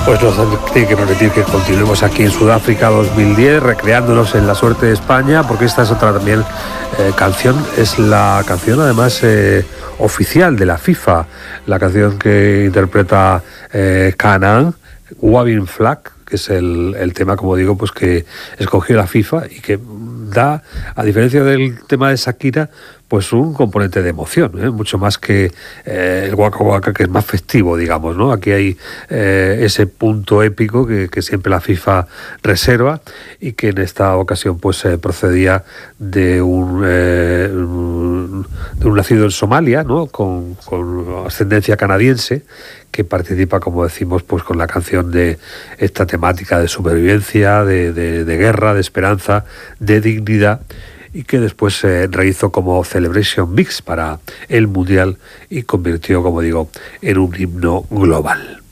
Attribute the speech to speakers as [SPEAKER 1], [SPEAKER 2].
[SPEAKER 1] Pues nos tiene que permitir que continuemos aquí en Sudáfrica 2010, recreándonos en la suerte de España, porque esta es otra también canción, es la canción además oficial de la FIFA, la canción que interpreta Canaan, Waving Flag, que es el tema, como digo, pues que escogió la FIFA y que da, a diferencia del tema de Shakira, pues un componente de emoción, mucho más que el Waka Waka, que es más festivo, digamos, ¿no? Aquí hay ese punto épico que siempre la FIFA reserva y que en esta ocasión pues procedía de un nacido en Somalia, ¿no? Con ascendencia canadiense, que participa, como decimos, pues con la canción de esta temática de supervivencia, de guerra, de esperanza, de dignidad, y que después se rehizo como Celebration Mix para el Mundial y convirtió, como digo, en un himno global.